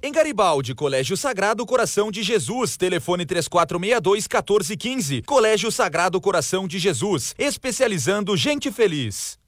Em Garibaldi, Colégio Sagrado Coração de Jesus, telefone 3462-1415. Colégio Sagrado Coração de Jesus, especializando gente feliz.